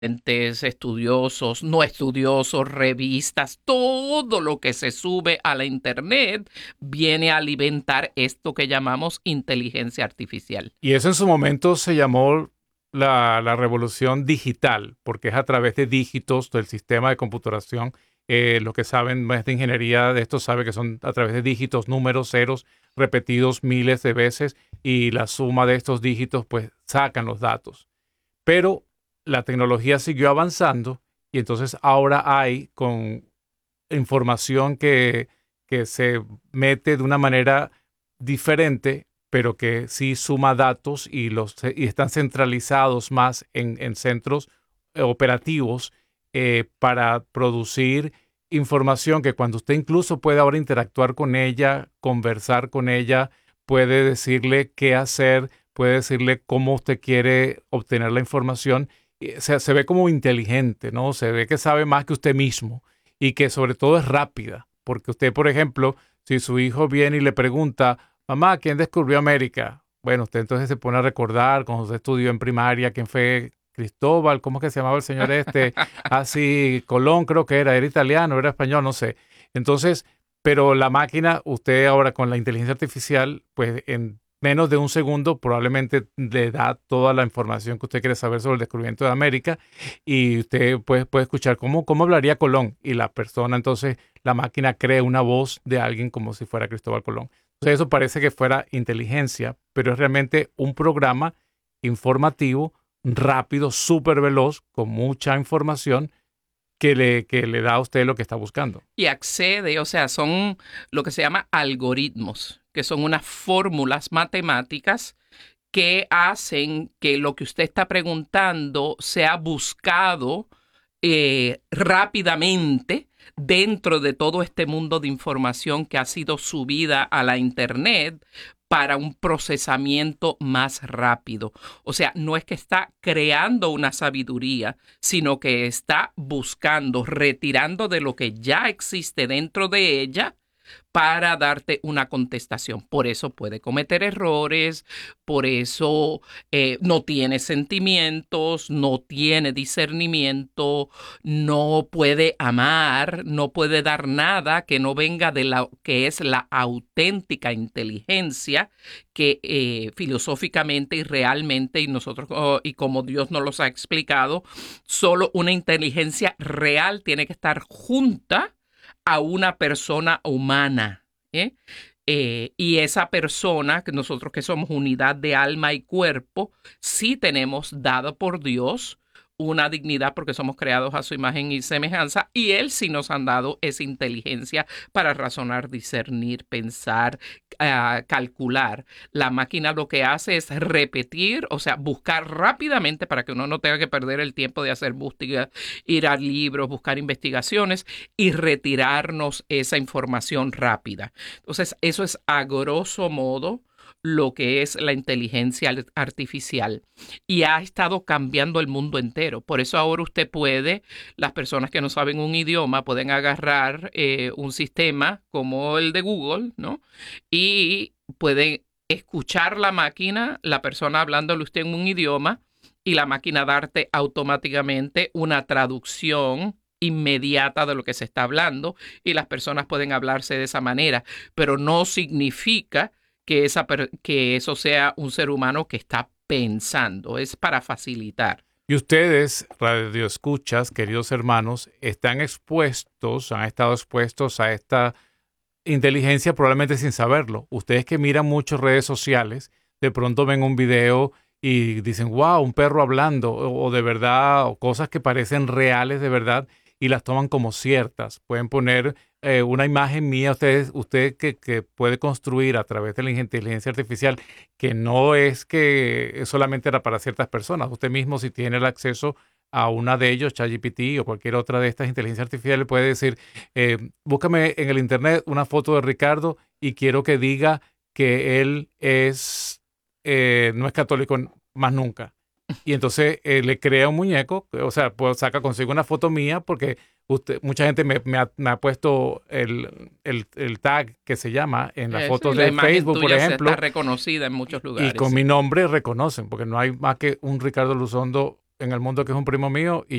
estudiosos, no estudiosos, revistas, todo lo que se sube a la internet viene a alimentar esto que llamamos inteligencia artificial. Y eso en su momento se llamó la revolución digital, porque es a través de dígitos del sistema de computación. Los que saben más de ingeniería de esto sabe que son a través de dígitos, números, ceros, repetidos miles de veces, y la suma de estos dígitos pues sacan los datos. Pero la tecnología siguió avanzando y entonces ahora hay con información que se mete de una manera diferente, pero que sí suma datos y están centralizados más en centros operativos para producir información que cuando usted incluso puede ahora interactuar con ella, conversar con ella, puede decirle qué hacer, puede decirle cómo usted quiere obtener la información. Se ve como inteligente, ¿no? Se ve que sabe más que usted mismo y que sobre todo es rápida. Porque usted, por ejemplo, si su hijo viene y le pregunta, mamá, ¿quién descubrió América? Bueno, usted entonces se pone a recordar cuando usted estudió en primaria, quién fue Cristóbal, ¿cómo es que se llamaba el señor este? Así, Colón creo que era italiano, era español, no sé. Entonces, pero la máquina, usted ahora con la inteligencia artificial, pues en menos de un segundo probablemente le da toda la información que usted quiere saber sobre el descubrimiento de América y usted puede escuchar cómo hablaría Colón y la persona, entonces la máquina cree una voz de alguien como si fuera Cristóbal Colón. Entonces eso parece que fuera inteligencia, pero es realmente un programa informativo rápido, súper veloz, con mucha información que le da a usted lo que está buscando. Y accede, o sea, son lo que se llama algoritmos, que son unas fórmulas matemáticas que hacen que lo que usted está preguntando sea buscado rápidamente dentro de todo este mundo de información que ha sido subida a la internet para un procesamiento más rápido. O sea, no es que está creando una sabiduría, sino que está buscando, retirando de lo que ya existe dentro de ella para darte una contestación. Por eso puede cometer errores, por eso no tiene sentimientos, no tiene discernimiento, no puede amar, no puede dar nada que no venga de la que es la auténtica inteligencia que filosóficamente y realmente, y nosotros, y como Dios nos los ha explicado, solo una inteligencia real tiene que estar junta a una persona humana. Y esa persona, que nosotros que somos unidad de alma y cuerpo, sí tenemos dado por Dios una dignidad porque somos creados a su imagen y semejanza, y Él sí nos han dado esa inteligencia para razonar, discernir, pensar, calcular. La máquina lo que hace es repetir, o sea, buscar rápidamente para que uno no tenga que perder el tiempo de hacer búsqueda, ir a libros, buscar investigaciones y retirarnos esa información rápida. Entonces, eso es a grosso modo lo que es la inteligencia artificial y ha estado cambiando el mundo entero. Por eso ahora usted puede, las personas que no saben un idioma, pueden agarrar un sistema como el de Google, ¿no? Y pueden escuchar la máquina, la persona hablándole usted en un idioma y la máquina darte automáticamente una traducción inmediata de lo que se está hablando y las personas pueden hablarse de esa manera, pero no significa que eso sea un ser humano que está pensando, es para facilitar. Y ustedes, radioescuchas, queridos hermanos, están expuestos, han estado expuestos a esta inteligencia probablemente sin saberlo. Ustedes que miran muchas redes sociales, de pronto ven un video y dicen, wow, un perro hablando, o de verdad, o cosas que parecen reales de verdad y las toman como ciertas. Pueden poner una imagen mía, usted que puede construir a través de la inteligencia artificial, que no es que solamente era para ciertas personas. Usted mismo, si tiene el acceso a una de ellos, ChatGPT o cualquier otra de estas inteligencias artificiales, puede decir, búscame en el internet una foto de Ricardo y quiero que diga que él no es católico más nunca. Y entonces le crea un muñeco, o sea, pues saca consigo una foto mía porque mucha gente me ha puesto el tag que se llama en las fotos la de imagen Facebook, por tuya ejemplo. está reconocida en muchos Y lugares. con Sí. mi nombre reconocen, porque no hay más que un Ricardo Luzondo en el mundo que es un primo mío y